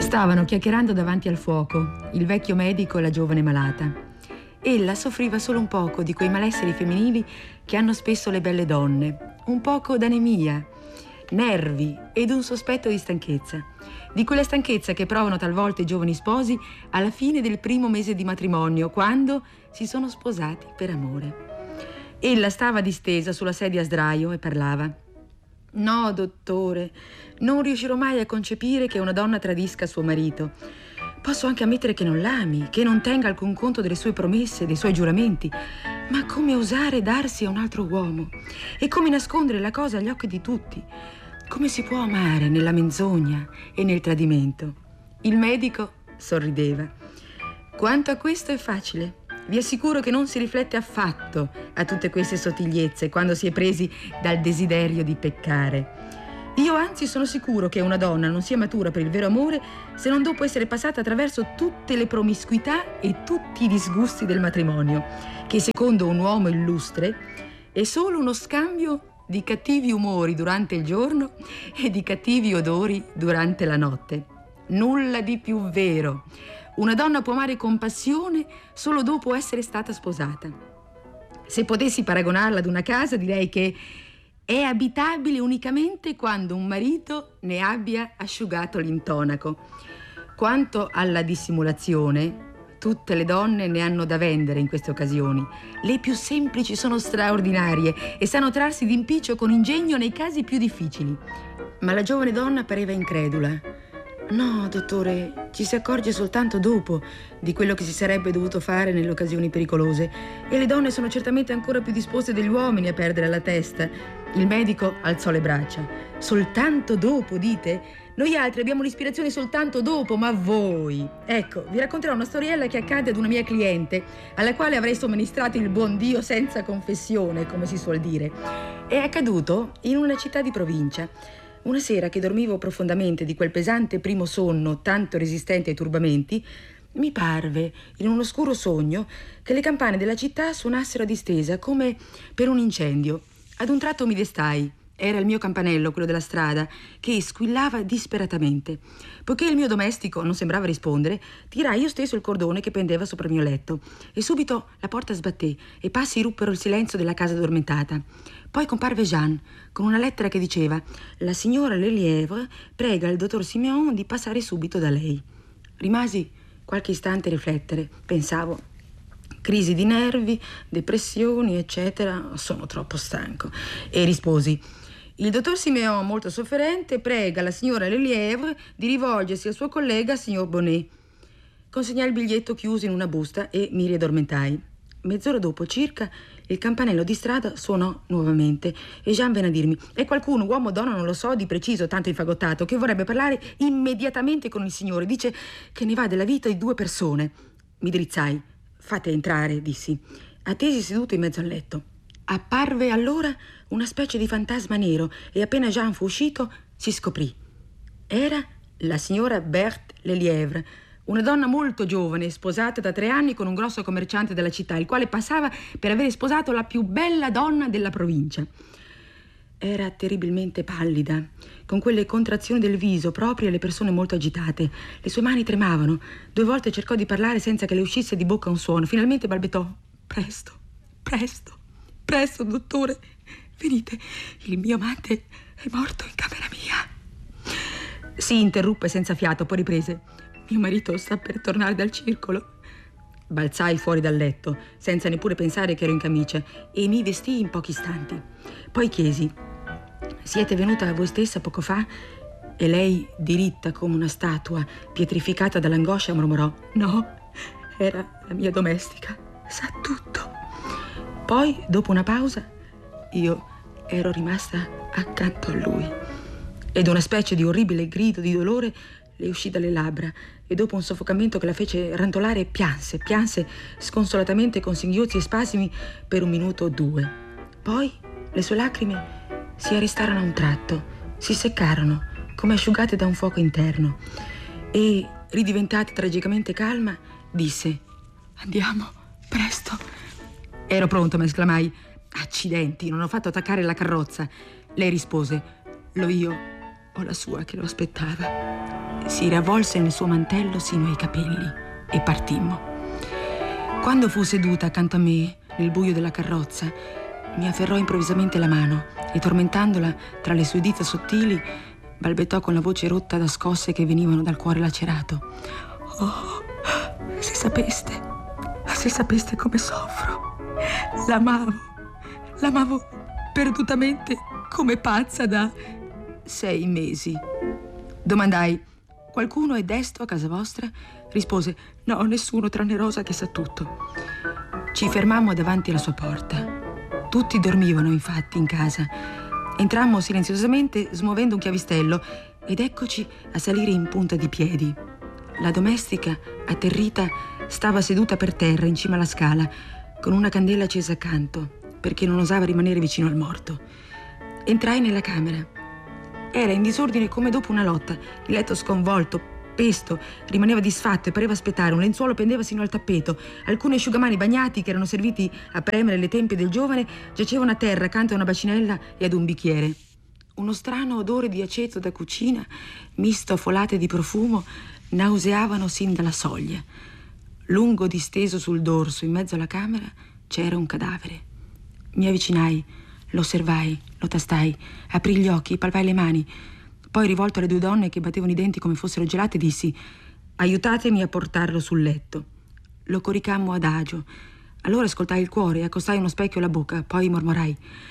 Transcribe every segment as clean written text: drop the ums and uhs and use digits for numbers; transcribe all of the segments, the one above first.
Stavano chiacchierando davanti al fuoco, il vecchio medico e la giovane malata. Ella soffriva solo un poco di quei malesseri femminili che hanno spesso le belle donne, un poco d'anemia, nervi ed un sospetto di stanchezza. Di quella stanchezza che provano talvolta i giovani sposi alla fine del primo mese di matrimonio, quando si sono sposati per amore. Ella stava distesa sulla sedia a sdraio e parlava. No, dottore, non riuscirò mai a concepire che una donna tradisca suo marito. Posso anche ammettere che non l'ami, che non tenga alcun conto delle sue promesse, dei suoi giuramenti. Ma come osare darsi a un altro uomo? E come nascondere la cosa agli occhi di tutti? Come si può amare nella menzogna e nel tradimento? Il medico sorrideva. Quanto a questo è facile. Vi assicuro che non si riflette affatto a tutte queste sottigliezze quando si è presi dal desiderio di peccare. Io anzi sono sicuro che una donna non sia matura per il vero amore se non dopo essere passata attraverso tutte le promiscuità e tutti i disgusti del matrimonio, che secondo un uomo illustre è solo uno scambio di cattivi umori durante il giorno e di cattivi odori durante la notte. Nulla di più vero. Una donna può amare con passione solo dopo essere stata sposata. Se potessi paragonarla ad una casa, direi che è abitabile unicamente quando un marito ne abbia asciugato l'intonaco. Quanto alla dissimulazione, tutte le donne ne hanno da vendere in queste occasioni. Le più semplici sono straordinarie e sanno trarsi d'impiccio con ingegno nei casi più difficili. Ma la giovane donna pareva incredula. No, dottore, ci si accorge soltanto dopo di quello che si sarebbe dovuto fare nelle occasioni pericolose. E le donne sono certamente ancora più disposte degli uomini a perdere la testa. Il medico alzò le braccia. Soltanto dopo, dite? Noi altri abbiamo l'ispirazione soltanto dopo, ma voi... Ecco, vi racconterò una storiella che accadde ad una mia cliente, alla quale avrei somministrato il buon Dio senza confessione, come si suol dire. È accaduto in una città di provincia. Una sera che dormivo profondamente di quel pesante primo sonno tanto resistente ai turbamenti, mi parve, in un oscuro sogno, che le campane della città suonassero a distesa, come per un incendio. Ad un tratto mi destai. Era il mio campanello, quello della strada, che squillava disperatamente. Poiché il mio domestico non sembrava rispondere, tirai io stesso il cordone che pendeva sopra il mio letto. E subito la porta sbatté e passi ruppero il silenzio della casa addormentata. Poi comparve Jeanne con una lettera che diceva: la signora Lelièvre prega il dottor Simeon di passare subito da lei. Rimasi qualche istante a riflettere. Pensavo: crisi di nervi, depressioni, eccetera, sono troppo stanco. E risposi: il dottor Simeon, molto sofferente, prega la signora Lelièvre di rivolgersi al suo collega, signor Bonnet. Consegnai il biglietto chiuso in una busta e mi riaddormentai. Mezz'ora dopo circa il campanello di strada suonò nuovamente e Jean venne a dirmi: è qualcuno, uomo o donna, non lo so di preciso, tanto infagottato, che vorrebbe parlare immediatamente con il signore. Dice che ne va della vita di 2 persone. Mi drizzai. Fate entrare, dissi. Attesi seduto in mezzo al letto. Apparve allora una specie di fantasma nero e appena Jean fu uscito si scoprì. Era la signora Berthe Lelièvre, una donna molto giovane, sposata da 3 anni con un grosso commerciante della città, il quale passava per avere sposato la più bella donna della provincia. Era terribilmente pallida, con quelle contrazioni del viso proprie alle persone molto agitate. Le sue mani tremavano. 2 volte cercò di parlare senza che le uscisse di bocca un suono. Finalmente balbettò: presto, presto, presto, dottore, venite, il mio amante è morto in camera mia. Si interruppe senza fiato, poi riprese: mio marito sta per tornare dal circolo. Balzai fuori dal letto, senza neppure pensare che ero in camicia, e mi vestii in pochi istanti. Poi chiesi: siete venuta voi stessa poco fa? E lei, diritta come una statua, pietrificata dall'angoscia, mormorò: no, era la mia domestica, sa tutto. Poi, dopo una pausa, io ero rimasta accanto a lui, ed una specie di orribile grido di dolore le uscì dalle labbra, e dopo un soffocamento che la fece rantolare pianse sconsolatamente con singhiozzi e spasimi per 1 minuto o 2. Poi le sue lacrime si arrestarono a un tratto, si seccarono come asciugate da un fuoco interno, e ridiventata tragicamente calma disse: andiamo, presto. Ero pronto, ma esclamai: accidenti, non ho fatto attaccare la carrozza. Lei rispose: l'ho io. o la sua che lo aspettava. Si ravvolse nel suo mantello sino ai capelli e partimmo. Quando fu seduta accanto a me, nel buio della carrozza, mi afferrò improvvisamente la mano e, tormentandola tra le sue dita sottili, balbettò con la voce rotta da scosse che venivano dal cuore lacerato: «Oh, se sapeste come soffro. L'amavo perdutamente come pazza da 6 mesi». Domandai: «Qualcuno è desto a casa vostra?» Rispose: «No, nessuno, tranne Rosa che sa tutto». Ci fermammo davanti alla sua porta. Tutti dormivano, infatti, in casa. Entrammo silenziosamente, smuovendo un chiavistello, ed eccoci a salire in punta di piedi. La domestica, atterrita, stava seduta per terra in cima alla scala, con una candela accesa accanto, perché non osava rimanere vicino al morto. Entrai nella camera. Era in disordine come dopo una lotta. Il letto sconvolto, pesto, rimaneva disfatto e pareva aspettare. Un lenzuolo pendeva sino al tappeto. Alcuni asciugamani bagnati, che erano serviti a premere le tempie del giovane, giacevano a terra accanto a una bacinella e ad un bicchiere. Uno strano odore di aceto da cucina, misto a folate di profumo, nauseavano sin dalla soglia. Lungo disteso sul dorso, in mezzo alla camera, c'era un cadavere. Mi avvicinai, lo osservai, lo tastai, aprì gli occhi, palpai le mani. Poi, rivolto alle 2 donne che battevano i denti come fossero gelate, dissi: «Aiutatemi a portarlo sul letto». Lo coricammo adagio. Allora ascoltai il cuore e accostai uno specchio alla bocca. Poi mormorai: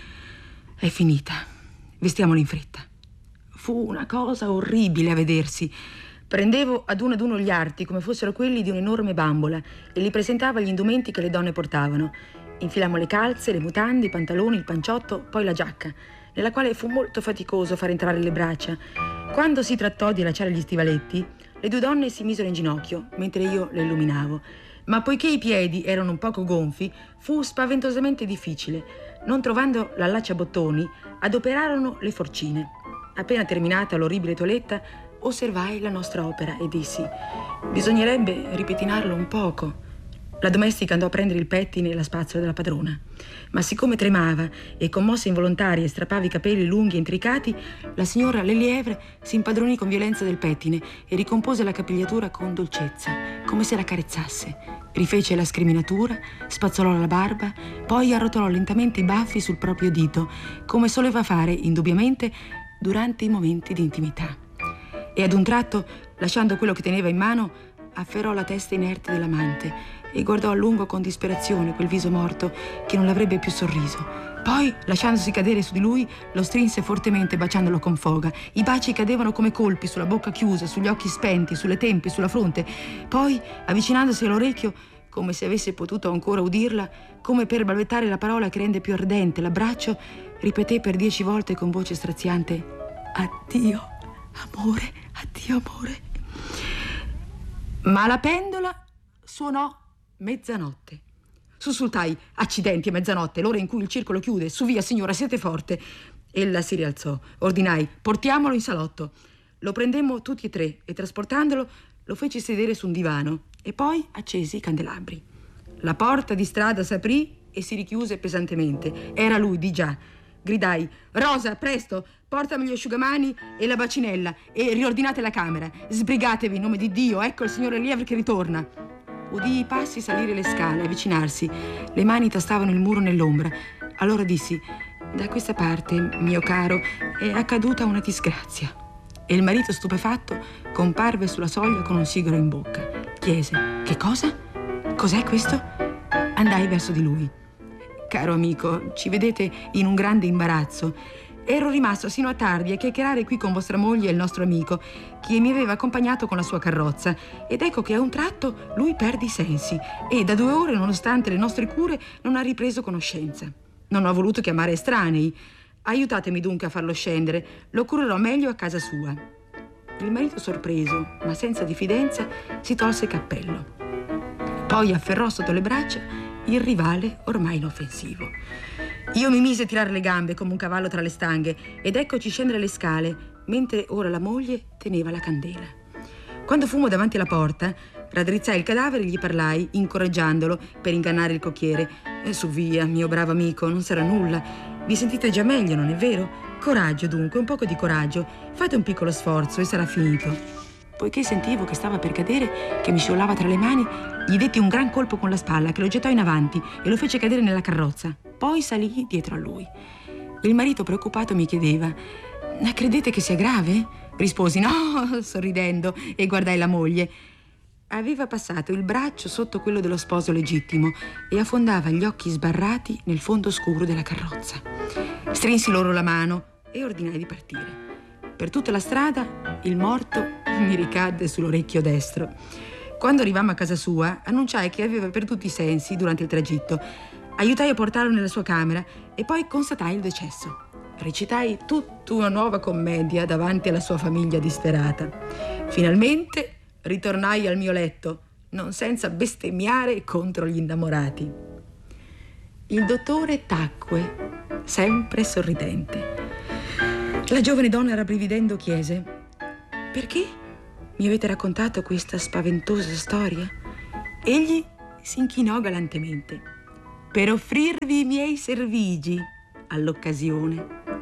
«È finita. Vestiamolo in fretta». Fu una cosa orribile a vedersi. Prendevo ad uno gli arti come fossero quelli di un'enorme bambola e li presentava gli indumenti che le donne portavano. Infilammo le calze, le mutande, i pantaloni, il panciotto, poi la giacca, nella quale fu molto faticoso far entrare le braccia. Quando si trattò di allacciare gli stivaletti, le 2 donne si misero in ginocchio, mentre io le illuminavo. Ma poiché i piedi erano un poco gonfi, fu spaventosamente difficile. Non trovando l'allacciabottoni, adoperarono le forcine. Appena terminata l'orribile toeletta, osservai la nostra opera e dissi: «Bisognerebbe ripettinarlo un poco». La domestica andò a prendere il pettine e la spazzola della padrona. Ma siccome tremava e con mosse involontarie strappava i capelli lunghi e intricati, la signora Lelièvre si impadronì con violenza del pettine e ricompose la capigliatura con dolcezza, come se la carezzasse. Rifece la scriminatura, spazzolò la barba, poi arrotolò lentamente i baffi sul proprio dito, come soleva fare, indubbiamente, durante i momenti di intimità. E ad un tratto, lasciando quello che teneva in mano, afferrò la testa inerte dell'amante e guardò a lungo con disperazione quel viso morto che non l'avrebbe più sorriso. Poi, lasciandosi cadere su di lui, lo strinse fortemente, baciandolo con foga. I baci cadevano come colpi sulla bocca chiusa, sugli occhi spenti, sulle tempie, sulla fronte. Poi, avvicinandosi all'orecchio, come se avesse potuto ancora udirla, come per balbettare la parola che rende più ardente l'abbraccio, ripeté per 10 volte con voce straziante: «Addio, amore, addio, amore». Ma la pendola suonò mezzanotte. Sussultai: «Accidenti, è mezzanotte, l'ora in cui il circolo chiude. Su, via, signora, siete forte». Ella si rialzò. Ordinai: «Portiamolo in salotto». Lo prendemmo tutti e 3 e, trasportandolo, lo feci sedere su un divano e poi accesi i candelabri. La porta di strada s'aprì e si richiuse pesantemente. Era lui, di già. Gridai: «Rosa, presto, portami gli asciugamani e la bacinella e riordinate la camera. Sbrigatevi, in nome di Dio, ecco il signor Lelièvre che ritorna». Udii i passi salire le scale, avvicinarsi. Le mani tastavano il muro nell'ombra. Allora dissi: «Da questa parte, mio caro, è accaduta una disgrazia». E il marito, stupefatto, comparve sulla soglia con un sigaro in bocca. Chiese: «Che cosa? Cos'è questo?» Andai verso di lui. «Caro amico, ci vedete in un grande imbarazzo. Ero rimasto sino a tardi a chiacchierare qui con vostra moglie e il nostro amico, che mi aveva accompagnato con la sua carrozza, ed ecco che a un tratto lui perde i sensi e da 2 ore, nonostante le nostre cure, non ha ripreso conoscenza. Non ho voluto chiamare estranei. Aiutatemi dunque a farlo scendere, lo curerò meglio a casa sua». Il marito, sorpreso, ma senza diffidenza, si tolse il cappello. Poi afferrò sotto le braccia il rivale ormai inoffensivo. Io mi mise a tirare le gambe come un cavallo tra le stanghe ed eccoci scendere le scale, mentre ora la moglie teneva la candela. Quando fummo davanti alla porta, raddrizzai il cadavere e gli parlai, incoraggiandolo per ingannare il cocchiere. «Su, via, mio bravo amico, non sarà nulla. Vi sentite già meglio, non è vero? Coraggio dunque, un poco di coraggio. Fate un piccolo sforzo e sarà finito. Poiché sentivo che stava per cadere, che mi scivolava tra le mani, gli detti un gran colpo con la spalla che lo gettò in avanti e lo fece cadere nella carrozza. Poi salì dietro a lui. Il marito preoccupato mi chiedeva: credete che sia grave? Risposi no, sorridendo, e guardai la moglie. Aveva passato il braccio sotto quello dello sposo legittimo e affondava gli occhi sbarrati nel fondo scuro della carrozza. Strinsi loro la mano e ordinai di partire. Per tutta la strada il morto mi ricadde sull'orecchio destro. Quando arrivammo a casa sua, annunciai che aveva perduto i sensi durante il tragitto. Aiutai a portarlo nella sua camera e poi constatai il decesso. Recitai tutta una nuova commedia davanti alla sua famiglia disperata. Finalmente ritornai al mio letto, non senza bestemmiare contro gli innamorati. Il dottore tacque, sempre sorridente. La giovane donna, rabbrividendo, chiese: perché mi avete raccontato questa spaventosa storia? Egli si inchinò galantemente: per offrirvi i miei servigi all'occasione.